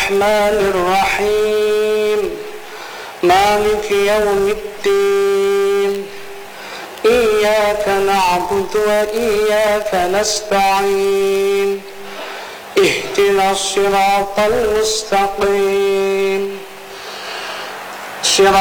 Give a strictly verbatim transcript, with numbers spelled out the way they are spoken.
الرحمن الرحيم مالك يوم الدين إياك نعبد وإياك نستعين اهدنا الصراط المستقيم